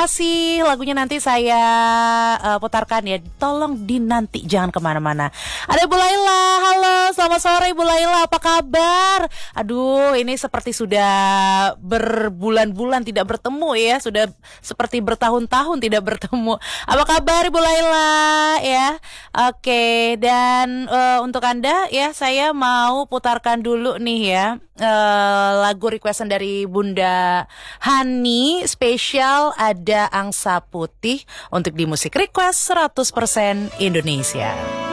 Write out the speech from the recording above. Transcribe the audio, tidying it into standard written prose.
kasih. Lagunya nanti saya putarkan ya. Tolong dinanti, jangan kemana-mana. Ada Ibu Laila. Halo, selamat sore Ibu Laila. Apa kabar? Aduh, ini seperti sudah berbulan-bulan tidak bertemu ya. Sudah seperti bertahun-tahun tidak bertemu. Apa kabar Ibu Laila? Ya, oke. Dan untuk Anda ya, saya mau putarkan dulu nih ya. Lagu requestan dari Bunda Hani, spesial ada Angsa Putih untuk di Musik Request 100% Indonesia.